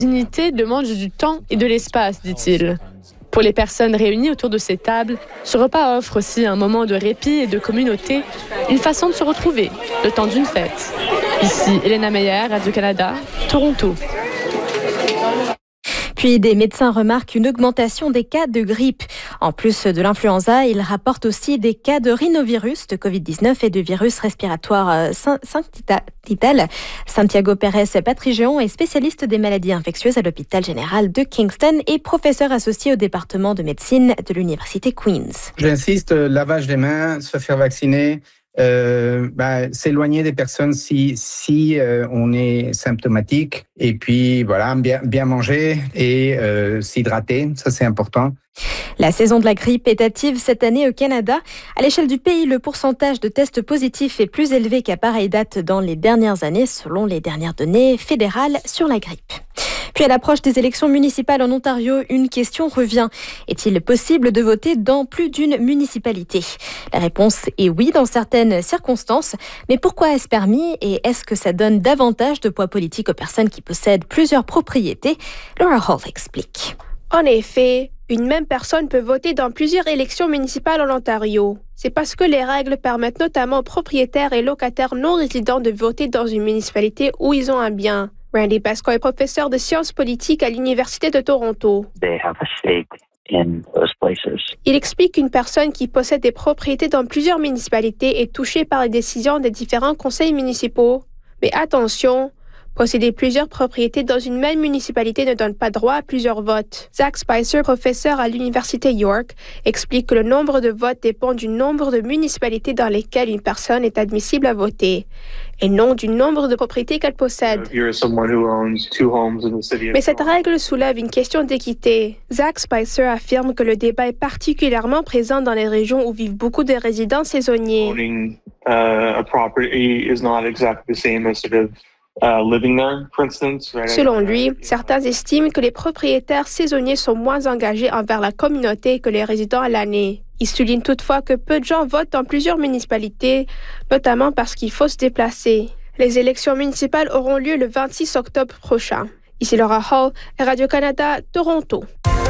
Dignité demande du temps et de l'espace, dit-il. Pour les personnes réunies autour de ces tables, ce repas offre aussi un moment de répit et de communauté, une façon de se retrouver, le temps d'une fête. Ici, Elena Meyer, Radio-Canada, Toronto. Puis des médecins remarquent une augmentation des cas de grippe. En plus de l'influenza, ils rapportent aussi des cas de rhinovirus, de Covid-19 et de virus respiratoire syncytial. Santiago Pérez Patrigion est spécialiste des maladies infectieuses à l'hôpital général de Kingston et professeur associé au département de médecine de l'université Queen's. J'insiste, lavage des mains, se faire vacciner. S'éloigner des personnes si on est symptomatique et puis voilà, bien manger et s'hydrater, ça c'est important. La saison de la grippe est active cette année au Canada. À l'échelle du pays, le pourcentage de tests positifs est plus élevé qu'à pareille date dans les dernières années, selon les dernières données fédérales sur la grippe. Puis à l'approche des élections municipales en Ontario, une question revient. Est-il possible de voter dans plus d'une municipalité ? La réponse est oui dans certaines circonstances. Mais pourquoi est-ce permis et est-ce que ça donne davantage de poids politique aux personnes qui possèdent plusieurs propriétés ? Laura Hall explique. En effet, une même personne peut voter dans plusieurs élections municipales en Ontario. C'est parce que les règles permettent notamment aux propriétaires et locataires non résidents de voter dans une municipalité où ils ont un bien. Randy Pascoe est professeur de sciences politiques à l'Université de Toronto. Il explique qu'une personne qui possède des propriétés dans plusieurs municipalités est touchée par les décisions des différents conseils municipaux. Mais attention, posséder plusieurs propriétés dans une même municipalité ne donne pas droit à plusieurs votes. Zach Spicer, professeur à l'Université York, explique que le nombre de votes dépend du nombre de municipalités dans lesquelles une personne est admissible à voter, et non du nombre de propriétés qu'elle possède. Mais cette règle soulève une question d'équité. Zach Spicer affirme que le débat est particulièrement présent dans les régions où vivent beaucoup de résidents saisonniers. Selon lui, certains estiment que les propriétaires saisonniers sont moins engagés envers la communauté que les résidents à l'année. Il souligne toutefois que peu de gens votent dans plusieurs municipalités, notamment parce qu'il faut se déplacer. Les élections municipales auront lieu le 26 octobre prochain. Ici Laura Hall, Radio-Canada, Toronto.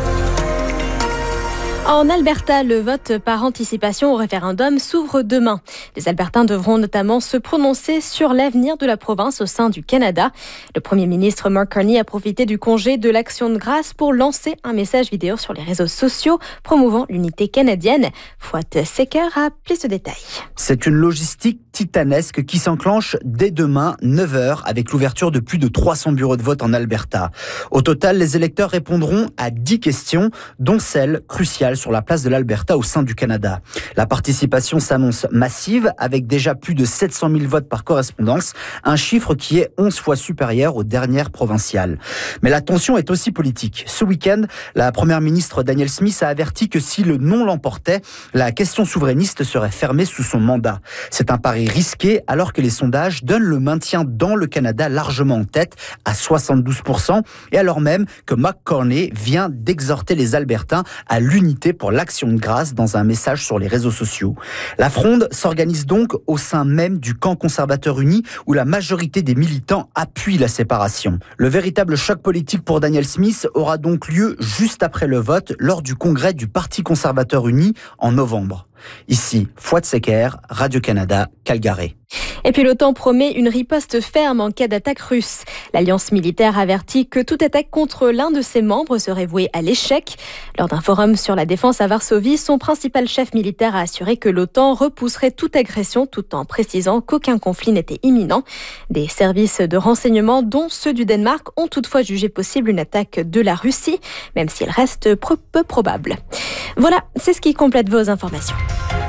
En Alberta, le vote par anticipation au référendum s'ouvre demain. Les Albertains devront notamment se prononcer sur l'avenir de la province au sein du Canada. Le Premier ministre Mark Carney a profité du congé de l'Action de grâce pour lancer un message vidéo sur les réseaux sociaux promouvant l'unité canadienne. Fouad Secker a plus de détails. C'est une logistique titanesque qui s'enclenche dès demain, 9h, avec l'ouverture de plus de 300 bureaux de vote en Alberta. Au total, les électeurs répondront à 10 questions, dont celle cruciale sur la place de l'Alberta au sein du Canada. La participation s'annonce massive, avec déjà plus de 700 000 votes par correspondance, un chiffre qui est 11 fois supérieur aux dernières provinciales. Mais la tension est aussi politique. Ce week-end, la première ministre Danielle Smith a averti que si le non l'emportait, la question souverainiste serait fermée sous son mandat. C'est un pari risqué alors que les sondages donnent le maintien dans le Canada largement en tête à 72% et alors même que Mark Carney vient d'exhorter les Albertains à l'unité pour l'Action de grâce dans un message sur les réseaux sociaux. La fronde s'organise donc au sein même du camp conservateur uni où la majorité des militants appuient la séparation. Le véritable choc politique pour Danielle Smith aura donc lieu juste après le vote lors du congrès du Parti conservateur uni en novembre. Ici, Fouad Secker, Radio-Canada, Calgary. Et puis l'OTAN promet une riposte ferme en cas d'attaque russe. L'alliance militaire avertit que toute attaque contre l'un de ses membres serait vouée à l'échec. Lors d'un forum sur la défense à Varsovie, son principal chef militaire a assuré que l'OTAN repousserait toute agression tout en précisant qu'aucun conflit n'était imminent. Des services de renseignement, dont ceux du Danemark, ont toutefois jugé possible une attaque de la Russie, même s'il reste peu probable. Voilà, c'est ce qui complète vos informations.